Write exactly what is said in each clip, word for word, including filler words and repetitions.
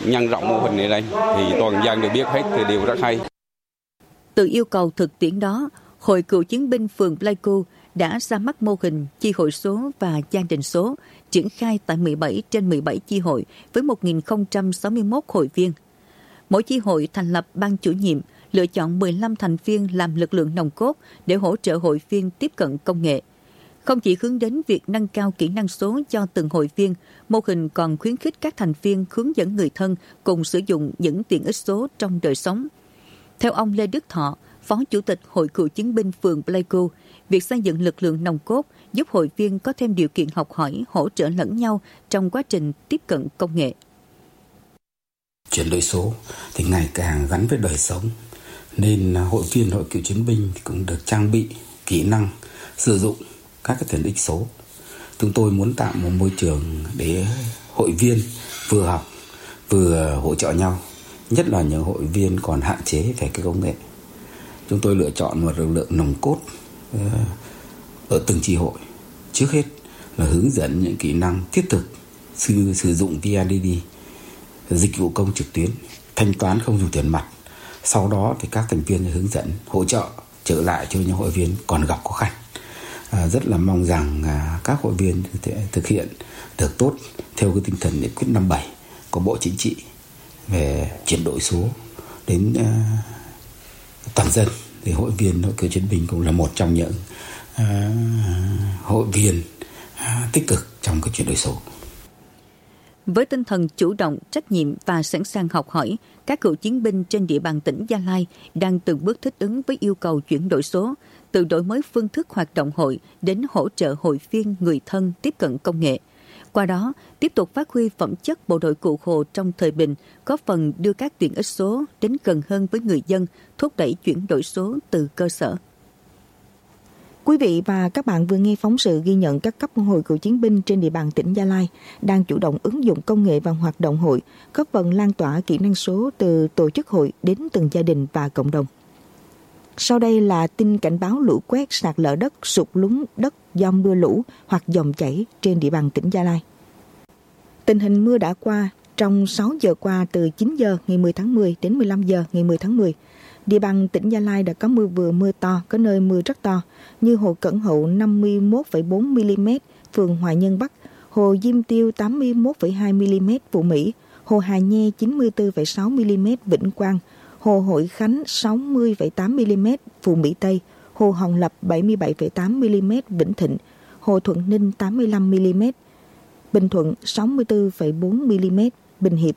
nhân rộng mô hình này lên thì toàn dân được biết hết thì điều rất hay. Từ yêu cầu thực tiễn đó, Hội Cựu chiến binh phường Pleiku đã ra mắt mô hình chi hội số và gia đình số, triển khai tại mười bảy trên mười bảy chi hội với một nghìn không trăm sáu mươi mốt hội viên. Mỗi chi hội thành lập ban chủ nhiệm, lựa chọn mười lăm thành viên làm lực lượng nòng cốt để hỗ trợ hội viên tiếp cận công nghệ. Không chỉ hướng đến việc nâng cao kỹ năng số cho từng hội viên, mô hình còn khuyến khích các thành viên hướng dẫn người thân cùng sử dụng những tiện ích số trong đời sống. Theo ông Lê Đức Thọ, Phó Chủ tịch Hội Cựu chiến binh phường Pleiku, việc xây dựng lực lượng nòng cốt giúp hội viên có thêm điều kiện học hỏi, hỗ trợ lẫn nhau trong quá trình tiếp cận công nghệ. Chuyển đổi số thì ngày càng gắn với đời sống, nên hội viên Hội Cựu chiến binh cũng được trang bị kỹ năng sử dụng các cái tiện ích số. Chúng tôi muốn tạo một môi trường để hội viên vừa học vừa hỗ trợ nhau, nhất là những hội viên còn hạn chế về cái công nghệ. Chúng tôi lựa chọn một lực lượng nòng cốt ở từng chi hội. Trước hết là hướng dẫn những kỹ năng thiết thực sử, sử dụng vê en đê đê, dịch vụ công trực tuyến, thanh toán không dùng tiền mặt. Sau đó thì các thành viên hướng dẫn hỗ trợ trở lại cho những hội viên còn gặp khó khăn. À, rất là mong rằng à, các hội viên sẽ thực hiện được tốt theo cái tinh thần nghị quyết năm bảy của Bộ Chính trị về chuyển đổi số đến à, toàn dân. Thì hội viên Hội Cựu chiến binh cũng là một trong những à, hội viên à, tích cực trong cái chuyển đổi số. Với tinh thần chủ động, trách nhiệm và sẵn sàng học hỏi, các cựu chiến binh trên địa bàn tỉnh Gia Lai đang từng bước thích ứng với yêu cầu chuyển đổi số, từ đổi mới phương thức hoạt động hội đến hỗ trợ hội viên người thân tiếp cận công nghệ. Qua đó, tiếp tục phát huy phẩm chất bộ đội Cụ Hồ trong thời bình, góp phần đưa các tiện ích số đến gần hơn với người dân, thúc đẩy chuyển đổi số từ cơ sở. Quý vị và các bạn vừa nghe phóng sự ghi nhận các cấp hội cựu chiến binh trên địa bàn tỉnh Gia Lai đang chủ động ứng dụng công nghệ vào hoạt động hội, góp phần lan tỏa kỹ năng số từ tổ chức hội đến từng gia đình và cộng đồng. Sau đây là tin cảnh báo lũ quét, sạt lở đất, sụt lún đất do mưa lũ hoặc dòng chảy trên địa bàn tỉnh Gia Lai. Tình hình mưa đã qua, trong sáu giờ qua từ chín giờ ngày mười tháng mười đến mười lăm giờ ngày mười tháng mười, địa bàn tỉnh Gia Lai đã có mưa vừa mưa to, có nơi mưa rất to, như hồ Cẩn Hậu năm mươi mốt phẩy bốn mi-li-mét, phường Hòa Nhân Bắc, hồ Diêm Tiêu tám mươi mốt phẩy hai mi-li-mét, Phú Mỹ, hồ Hà Nhe chín mươi tư phẩy sáu mi-li-mét, Vĩnh Quang, hồ Hội Khánh sáu mươi phẩy tám mi-li-mét, Phú Mỹ Tây, hồ Hồng Lập bảy mươi bảy phẩy tám mi-li-mét, Vĩnh Thịnh, hồ Thuận Ninh tám mươi lăm mi-li-mét, Bình Thuận sáu mươi tư phẩy bốn mi-li-mét, Bình Hiệp,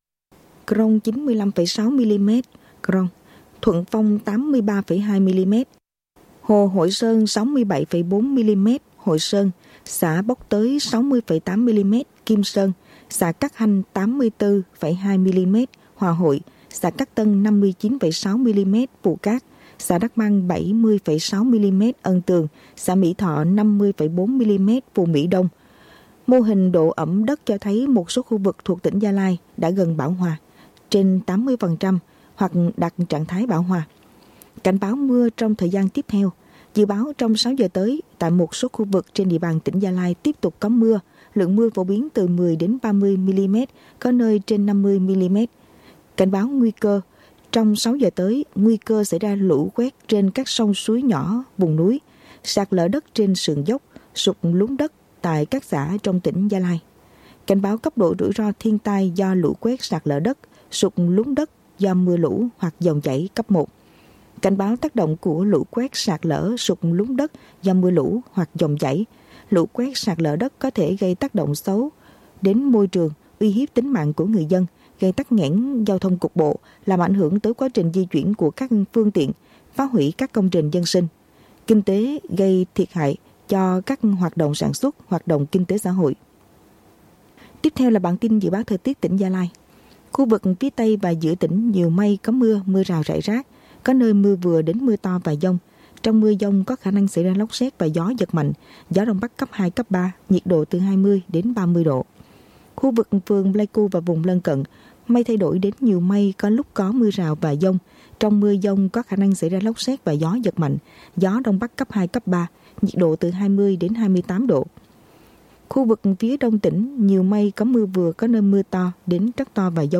Crong chín mươi lăm phẩy sáu mi-li-mét, Crong, Thuận Phong tám mươi ba phẩy hai mi-li-mét, hồ Hội Sơn sáu mươi bảy phẩy bốn mi-li-mét, Hội Sơn, xã Bốc Tới sáu mươi phẩy tám mi-li-mét, Kim Sơn, xã Cát Hanh tám mươi tư phẩy hai mi-li-mét, Hòa Hội, xã Cát Tân năm mươi chín phẩy sáu mi-li-mét, Phù Cát, xã Đắc Măng bảy mươi phẩy sáu mi-li-mét, Ân Tường, xã Mỹ Thọ năm mươi phẩy bốn mi-li-mét, Phú Mỹ Đông. Mô hình độ ẩm đất cho thấy một số khu vực thuộc tỉnh Gia Lai đã gần bão hòa, trên tám mươi phần trăm hoặc đạt trạng thái bão hòa. Cảnh báo mưa trong thời gian tiếp theo. Dự báo trong sáu giờ tới, tại một số khu vực trên địa bàn tỉnh Gia Lai tiếp tục có mưa, lượng mưa phổ biến từ mười đến ba mươi mi-li-mét, có nơi trên năm mươi mi-li-mét. Cảnh báo nguy cơ. Trong sáu giờ tới, nguy cơ xảy ra lũ quét trên các sông suối nhỏ, vùng núi, sạt lở đất trên sườn dốc, sụt lún đất tại các xã trong tỉnh Gia Lai. Cảnh báo cấp độ rủi ro thiên tai do lũ quét, sạt lở đất, sụt lún đất do mưa lũ hoặc dòng chảy cấp một. Cảnh báo tác động của lũ quét, sạt lở, sụt lún đất do mưa lũ hoặc dòng chảy. Lũ quét, sạt lở đất có thể gây tác động xấu đến môi trường, uy hiếp tính mạng của người dân, gây tắc nghẽn giao thông cục bộ, làm ảnh hưởng tới quá trình di chuyển của các phương tiện, phá hủy các công trình dân sinh, kinh tế, gây thiệt hại cho các hoạt động sản xuất, hoạt động kinh tế xã hội. Tiếp theo là bản tin dự báo thời tiết tỉnh Gia Lai. Khu vực phía Tây và giữa tỉnh nhiều mây, có mưa, mưa rào rải rác, có nơi mưa vừa đến mưa to và dông. Trong mưa dông có khả năng xảy ra lốc sét và gió giật mạnh, gió Đông Bắc cấp hai, cấp ba, nhiệt độ từ hai mươi đến ba mươi độ. Khu vực phường Pleiku và vùng lân cận, mây thay đổi đến nhiều mây, có lúc có mưa rào và dông. Trong mưa dông có khả năng xảy ra lốc sét và gió giật mạnh, gió Đông Bắc cấp hai, cấp ba, nhiệt độ từ hai mươi đến hai mươi tám độ. Khu vực phía đông tỉnh, nhiều mây, có mưa vừa, có nơi mưa to đến rất to và dông.